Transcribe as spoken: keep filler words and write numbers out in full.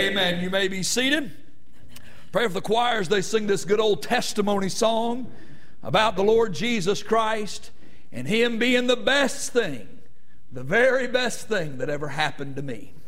Amen. You may be seated. Pray for the choirs. They sing this good old testimony song about the Lord Jesus Christ and Him being the best thing, the very best thing that ever happened to me.